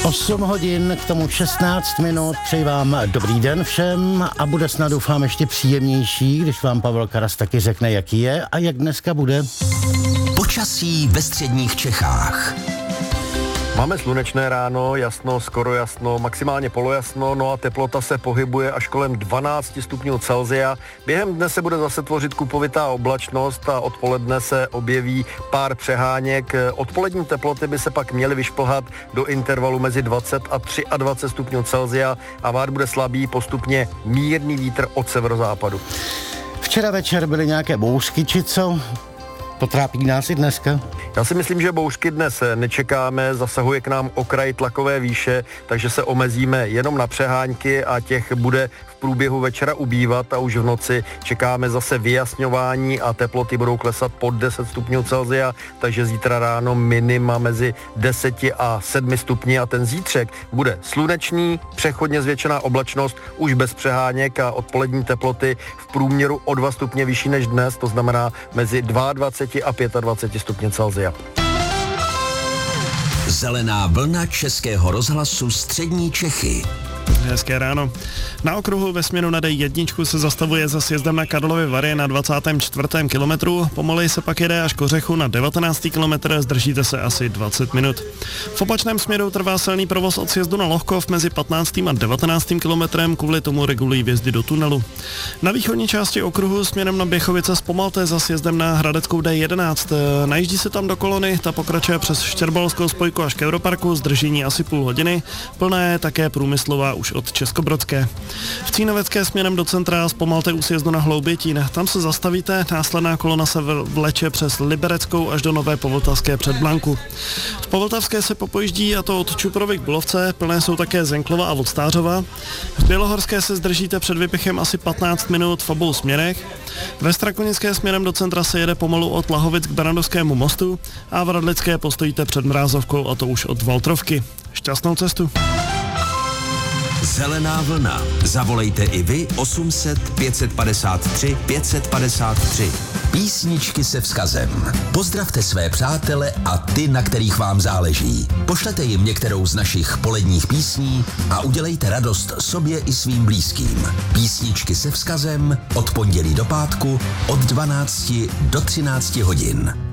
8 hodin, k tomu 16 minut. Přeji vám dobrý den všem a bude snad doufám ještě příjemnější, když vám Pavel Karas taky řekne, jaký je a jak dneska bude. Počasí ve středních Čechách. Máme slunečné ráno, jasno, skoro jasno, maximálně polojasno, no a teplota se pohybuje až kolem 12 stupňů Celsia. Během dne se bude zase tvořit kupovitá oblačnost a odpoledne se objeví pár přeháněk. Odpolední teploty by se pak měly vyšplhat do intervalu mezi 20 a 23 stupňů Celsia a vát bude slabý, postupně mírný vítr od severozápadu. Včera večer byly nějaké bouřky, či co? Potrápí nás i dneska? Já si myslím, že bouřky dnes nečekáme, zasahuje k nám okraj tlakové výše, takže se omezíme jenom na přeháňky a těch bude v průběhu večera ubývat a už v noci čekáme zase vyjasňování a teploty budou klesat pod 10 stupňů Celsia, takže zítra ráno minima mezi 10 a 7 stupni a ten zítřek bude slunečný, přechodně zvětšená oblačnost, už bez přeháněk a odpolední teploty v průměru o 2 stupně vyšší než dnes, to znamená mezi 22 a 25 stupně Celsia. Zelená vlna Českého rozhlasu Střední Čechy. Hezké ráno. Na okruhu ve směru na D1 se zastavuje za sjezdem na Karlovy Vary na 24. kilometru, pomalej se pak jede až k Ořechu na 19. kilometr, zdržíte se asi 20 minut. V opačném směru trvá silný provoz od sjezdu na Lohkov mezi 15. a 19. kilometrem, kvůli tomu regulují vjezdy do tunelu. Na východní části okruhu směrem na Běchovice zpomalte za sjezdem na Hradeckou D11. Najíždí se tam do kolony, ta pokračuje přes Štěrbalskou spojku až k Europarku, zdržení asi půl hodiny, plná je také průmyslová už od Českobrodské. V Cínovecké směrem do centra zpomalte u sjezdu na Hloubětín. Tam se zastavíte, následná kolona se vleče přes Libereckou až do Nové Povltavské před Blanku. V Povltavské se popojíždí a to od Čuprovy k Bulovce, plné jsou také Zenklova a Vodstářova. V Bělohorské se zdržíte před Vypichem asi 15 minut v obou směrech. Ve Strakonické směrem do centra se jede pomalu od Lahovic k Barandovskému mostu a v Radlické postojíte před Mrázovkou a to už od Valtrovky. Šťastnou cestu. Zelená vlna. Zavolejte i vy 800 553 553. Písničky se vzkazem. Pozdravte své přátele a ty, na kterých vám záleží. Pošlete jim některou z našich poledních písní a udělejte radost sobě i svým blízkým. Písničky se vzkazem od pondělí do pátku od 12 do 13 hodin.